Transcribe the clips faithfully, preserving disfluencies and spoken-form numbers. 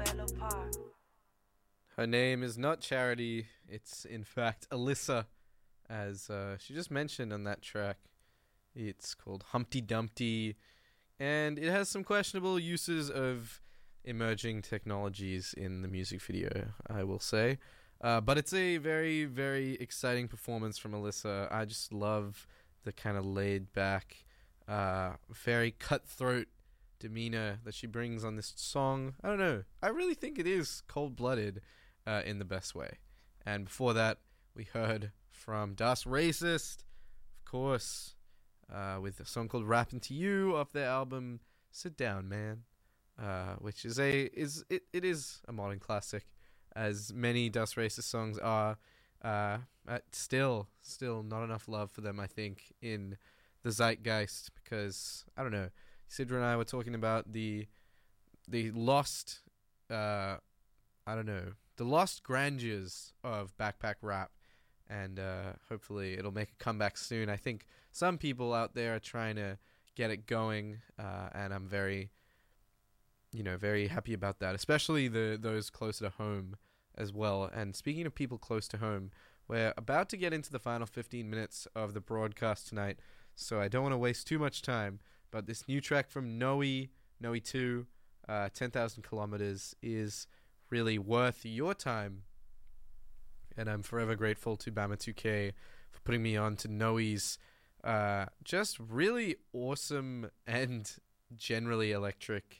Her name is not Charity, it's in fact Alyssa, as uh, she just mentioned on that track. It's called Humpty Dumpty, and it has some questionable uses of emerging technologies in the music video, I will say. Uh, but it's a very, very exciting performance from Alyssa. I just love the kind of laid-back, uh, very cutthroat demeanor that she brings on this song. I don't know. I really think it is cold-blooded uh, in the best way. And before that, we heard from Das Racist, of course, uh, with a song called Rappin' to You off their album Sit Down, Man, uh, which is a is it, it is a modern classic, as many Das Racist songs are. Uh, still, still not enough love for them, I think, in the zeitgeist, because I don't know. Sidra and I were talking about the the lost, uh, I don't know, the lost grandeurs of backpack rap, and uh, hopefully it'll make a comeback soon. I think some people out there are trying to get it going, uh, and I'm very, you know, very happy about that, especially the those closer to home as well. And speaking of people close to home, we're about to get into the final fifteen minutes of the broadcast tonight, so I don't want to waste too much time, but this new track from Noe, Noe two, uh, ten thousand kilometers, is really worth your time, and I'm forever grateful to Bama two K for putting me on to Noe's uh, just really awesome and generally electric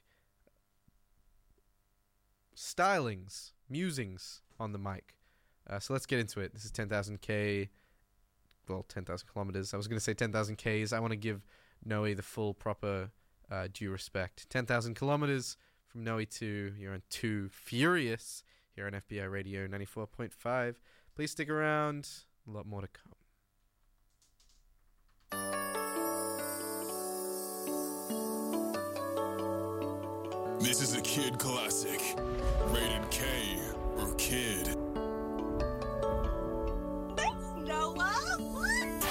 stylings, musings on the mic. Uh, so let's get into it. This is ten thousand K, well, ten thousand kilometers. I was going to say ten thousand Ks. I want to give Noe the full, proper, uh, due respect. ten thousand kilometers from Noe two. You're on two Furious here on F B I Radio ninety-four point five. Please stick around. A lot more to come. This is a Kid Classic. Rated K.